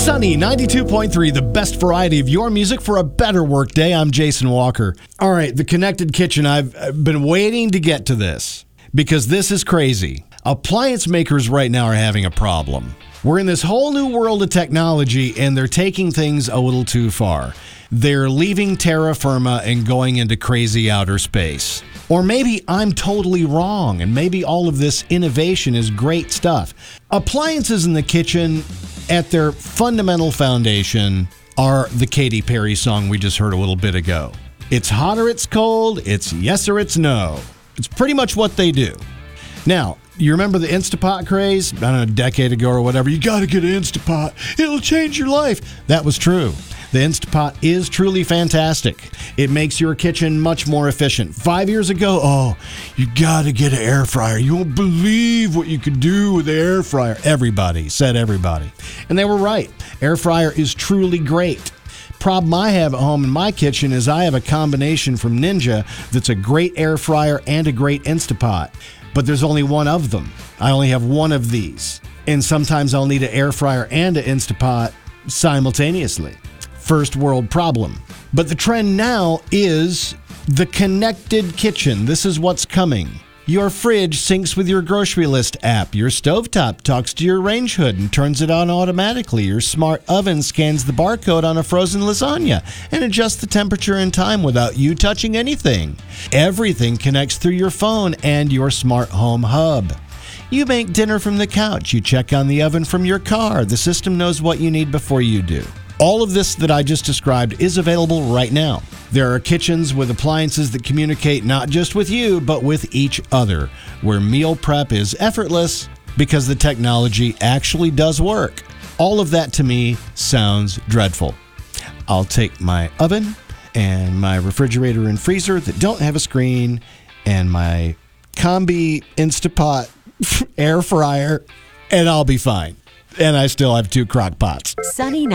Sunny 92.3, the best variety of your music for a better workday. I'm Jason Walker. All right, the connected kitchen. I've been waiting to get to this because this is crazy. Appliance makers right now are having a problem. We're in this whole new world of technology, and they're taking things a little too far. They're leaving terra firma and going into crazy outer space. Or maybe I'm totally wrong, and maybe all of this innovation is great stuff. Appliances in the kitchen, at their fundamental foundation, are the Katy Perry song we just heard a little bit ago. It's hot or it's cold, it's yes or it's no. It's pretty much what they do. Now, you remember the Instapot craze? I don't know, a decade ago or whatever. You got to get an Instapot. It'll change your life. That was true. The Instapot is truly fantastic. It makes your kitchen much more efficient. 5 years ago, you got to get an air fryer. You won't believe what you could do with the air fryer. Everybody said everybody. And they were right. Air fryer is truly great. Problem I have at home in my kitchen is I have a combination from Ninja that's a great air fryer and a great Instapot. But there's only one of them. I only have one of these. And sometimes I'll need an air fryer and an Instapot simultaneously. First world problem. But the trend now is the connected kitchen. This is what's coming. Your fridge syncs with your grocery list app. Your stovetop talks to your range hood and turns it on automatically. Your smart oven scans the barcode on a frozen lasagna and adjusts the temperature and time without you touching anything. Everything connects through your phone and your smart home hub. You make dinner from the couch. You check on the oven from your car. The system knows what you need before you do. All of this that I just described is available right now. There are kitchens with appliances that communicate not just with you, but with each other, where meal prep is effortless because the technology actually does work. All of that to me sounds dreadful. I'll take my oven and my refrigerator and freezer that don't have a screen and my Combi Instapot air fryer, and I'll be fine. And I still have 2 crock pots. Sunny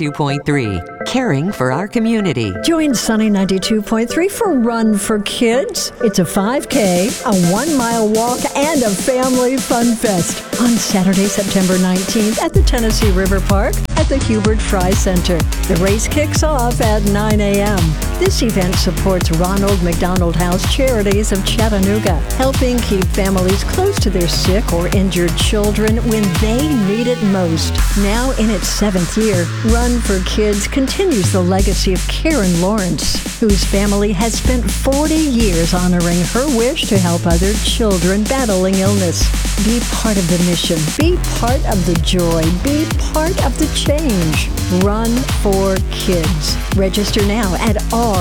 92.3, caring for our community. Join Sunny 92.3 for Run for Kids. It's a 5K, a 1-mile walk, and a family fun fest on Saturday, September 19th at the Tennessee River Park at the Hubert Fry Center. The race kicks off at 9 a.m. This event supports Ronald McDonald House Charities of Chattanooga, helping keep families close to their sick or injured children when they need it most. Now in its 7th year, Run for Kids continues the legacy of Karen Lawrence, whose family has spent 40 years honoring her wish to help other children battling illness. Be part of the mission. Be part of the joy. Be part of the change. Run for Kids. Register now at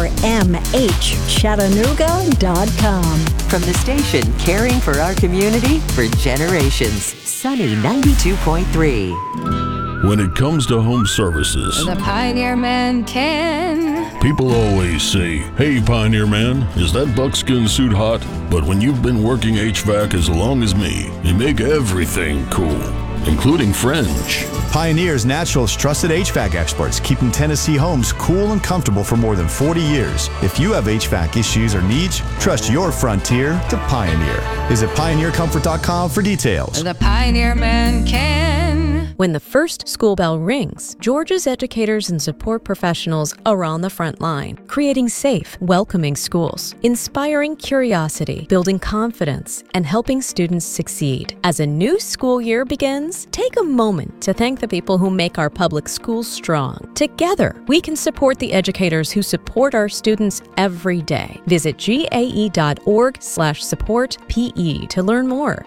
rmhchattanooga.com. From the station caring for our community for generations, Sunny 92.3. When it comes to home services, The Pioneer Man can. people always say, "Hey, Pioneer Man, is that buckskin suit hot?" But when you've been working HVAC as long as me, you make everything cool, including French. Pioneer's Natural's trusted HVAC experts, keeping Tennessee homes cool and comfortable for more than 40 years. If you have HVAC issues or needs, trust your frontier to Pioneer. Visit pioneercomfort.com for details. The Pioneer Man can. When the first school bell rings, Georgia's educators and support professionals are on the front line, creating safe, welcoming schools, inspiring curiosity, building confidence, and helping students succeed. As a new school year begins, take a moment to thank the people who make our public schools strong. Together, we can support the educators who support our students every day. Visit gae.org/support-PE to learn more.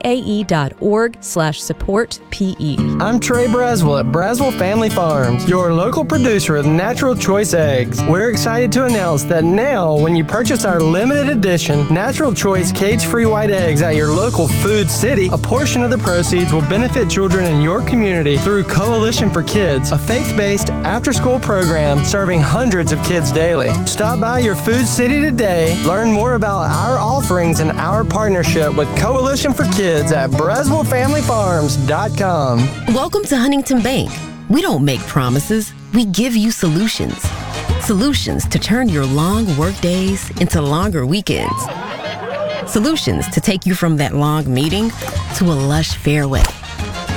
gae.org/support-PE. I'm Trey Braswell at Braswell Family Farms, your local producer of Natural Choice Eggs. We're excited to announce that now, when you purchase our limited edition Natural Choice cage-free white eggs at your local Food City, a portion of the proceeds will benefit children in your community through Coalition for Kids, a faith-based after-school program serving hundreds of kids daily. Stop by your Food City today, learn more about our offerings and our partnership with Coalition for Kids at BraswellFamilyFarms.com. Welcome to Huntington Bank. We don't make promises, we give you solutions. Solutions to turn your long work days into longer weekends. Solutions to take you from that long meeting to a lush fairway.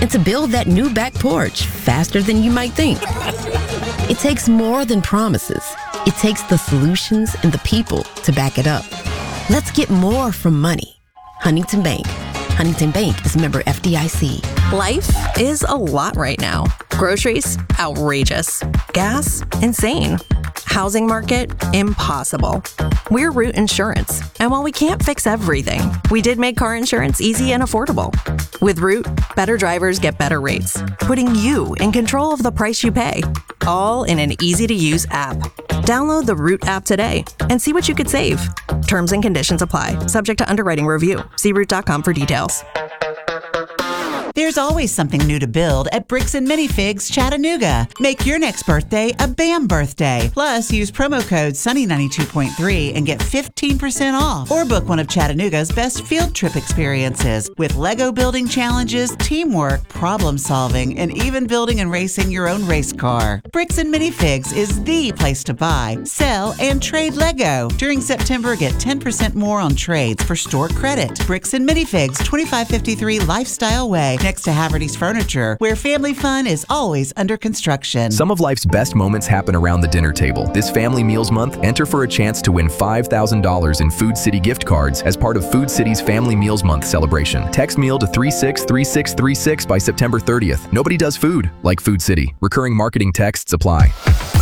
and to build that new back porch faster than you might think. It takes more than promises. It takes the solutions and the people to back it up. Let's get more from money. Huntington Bank. Huntington Bank is member FDIC. Life is a lot right now. Groceries, outrageous. Gas, insane. Housing market, impossible. We're Root Insurance, and while we can't fix everything, we did make car insurance easy and affordable. With Root, better drivers get better rates, putting you in control of the price you pay, all in an easy-to-use app. Download the Root app today and see what you could save. Terms and conditions apply, subject to underwriting review. See Root.com for details. There's always something new to build at Bricks and Minifigs Chattanooga. Make your next birthday a BAM birthday. Plus, use promo code Sunny92.3 and get 15% off. Or book one of Chattanooga's best field trip experiences with Lego building challenges, teamwork, problem solving, and even building and racing your own race car. Bricks and Minifigs is the place to buy, sell, and trade Lego. During September, get 10% more on trades for store credit. Bricks and Minifigs, 2553 Lifestyle Way, next to Haverty's Furniture, where family fun is always under construction. Some of life's best moments happen around the dinner table. This Family Meals Month, enter for a chance to win $5,000 in Food City gift cards as part of Food City's Family Meals Month celebration. Text meal to 363636 by September 30th. Nobody does food like Food City. Recurring marketing texts apply.